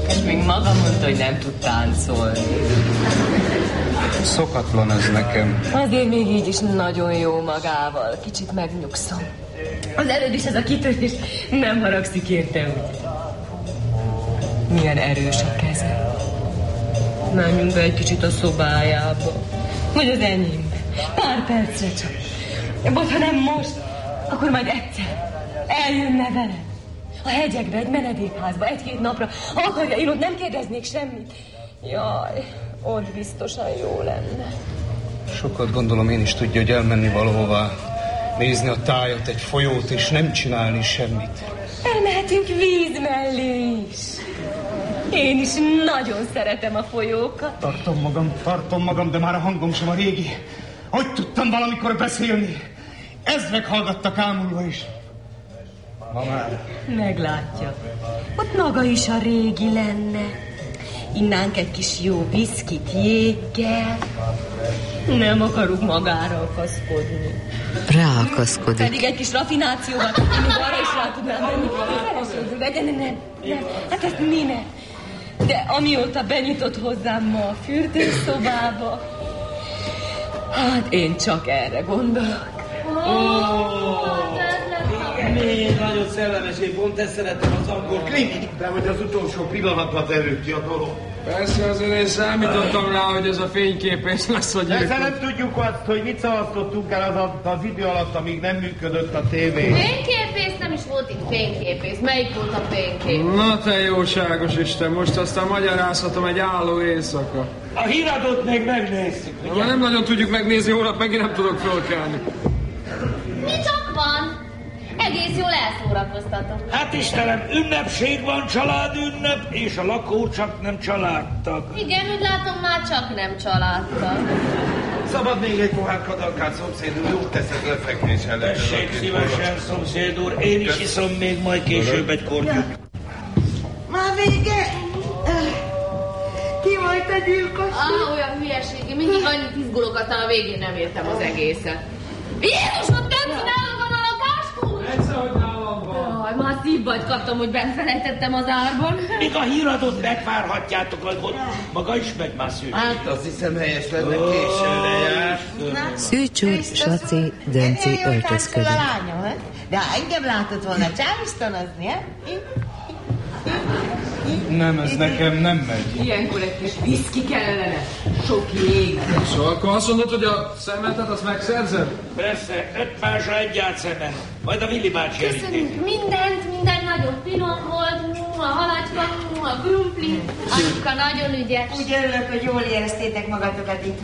És még maga mondta, hogy nem tud táncolni. Szokatlan ez nekem. Azért még így is nagyon jó magával. Kicsit megnyugszom. Az előbb is ez a kitörés nem haragszik érte, úgy. Milyen erős a keze. Menjünk be egy kicsit a szobájába. Vagy az enyémbe. Pár percre csak. Vagy ha nem most, akkor majd egyszer eljönne velem. A hegyekbe, egy menedékházba, 1-2 napra. Ha akarja, én ott nem kérdeznék semmit. Jaj, ott biztosan jó lenne. Sokat gondolom, én is tudja, hogy elmenni valahová. Nézni a tájat, egy folyót, és nem csinálni semmit. Elmehetünk víz mellé is. Én is nagyon szeretem a folyókat. Tartom magam, de már a hangom sem a régi. Hogy tudtam valamikor beszélni? Ezrek hallgattak ámulva is. Ma már. Meglátja. Ott maga is a régi lenne. Innánk egy kis jó viszkit jéggel. Nem akarunk magára akaszkodni. Ráakaszkodik. Pedig egy kis raffinációval én még arra is rá tudnám menni. De nem. Hát ezt minek? De amióta benyitott hozzám ma a fürdőszobába, hát én csak erre gondolok. Még nagyon szellemes, én pont ezt szeretem az angol krimit. De hogy az utolsó pillanatban előtti a dolog. Persze, azért én számítottam rá, hogy ez a fényképész lesz a gyilkos. Persze nem tudjuk azt, hogy mit szalasztottunk el az idő alatt, amíg nem működött a tévé. Fényképész? Nem is volt itt fényképész. Melyik volt a fénykép? Na te jóságos Isten, most aztán magyarázhatom egy álló éjszaka. A híradót még megnézzük, ugye? Nem nagyon tudjuk megnézni, holnap megint nem tudok fölkelni. Mi csak van? Egész jól elszórakoztatok. Hát Istenem, ünnepség van, családünnep, és a lakó csak nem családtag. Igen, úgy látom, már csak nem családtag. Szabad még egy pohár kadalkát, szomszéd úr, jót teszed lefekvéssel. Tessék szívesen, szomszéd úr, én is iszom még majd később egy kortyút. Már vége? Ki volt a gyilkos? Olyan hülyeség, mindig annyit izgulok, aztán a végén nem értem az egészet. Jézusom, nem csinálok a lakáskút? Egyszer, hogy nálam van. Jaj, már szívbajt kaptam, hogy benfelejtettem az árban. Még a híradót megvárhatjátok, hogy maga is megmászül. Hát azt hiszem helyes lenne, későre jár. Szűcsúr, Saci, Dönci öltözködik. A lányom, de ha engem látott volna csávisztanozni, Nem, ez nekem nem megy. Ilyenkor egy kis viszki kellene. Sok jég. Szóval akkor azt mondod, hogy a szemetet azt megszerzed? Persze, 5 másra egy átszeme. Majd a Willi bácsi elítél. Köszönjük minden nagyon finom volt, a halacska, a krumpli, Anyuka nagyon ügyes. Úgy örülök, hogy jól éreztétek magatokat itt.